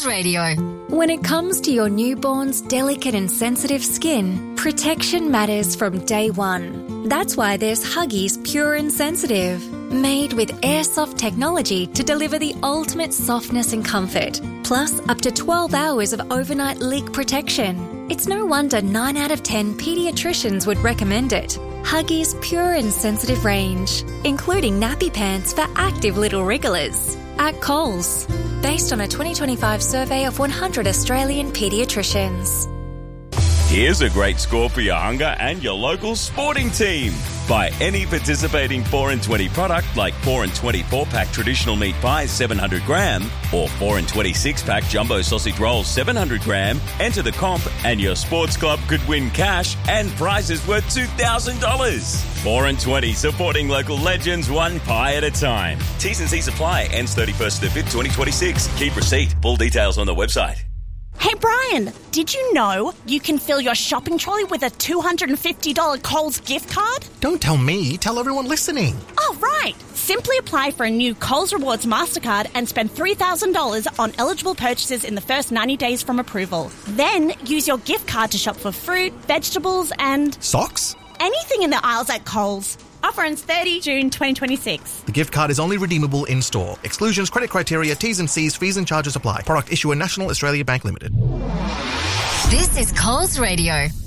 Radio. When it comes to your newborn's delicate and sensitive skin, protection matters from day one. That's why there's Huggies Pure and Sensitive, made with airsoft technology to deliver the ultimate softness and comfort, plus up to 12 hours of overnight leak protection. It's no wonder 9 out of 10 paediatricians would recommend it. Huggies Pure and Sensitive range, including nappy pants for active little wrigglers. At Coles, based on a 2025 survey of 100 Australian paediatricians. Here's a great score for your hunger and your local sporting team. Buy any participating 4 and 20 product like 4 and 20 4-pack traditional meat pies 700 gram or 4 and 20 6-pack jumbo sausage rolls 700 gram. Enter the comp and your sports club could win cash and prizes worth $2,000. 4 and 20, supporting local legends one pie at a time. T's and C's apply. Ends 31st of the 5th, 2026. Keep receipt. Full details on the website. Hey Brian, did you know you can fill your shopping trolley with a $250 Coles gift card? Don't tell me, tell everyone listening. Oh, right. Simply apply for a new Coles Rewards MasterCard and spend $3,000 on eligible purchases in the first 90 days from approval. Then use your gift card to shop for fruit, vegetables and... Socks? Anything in the aisles at Coles. Offer ends 30 June 2026. The gift card is only redeemable in-store. Exclusions, credit criteria, T's and C's, fees and charges apply. Product issuer National Australia Bank Limited. This is Coles Radio.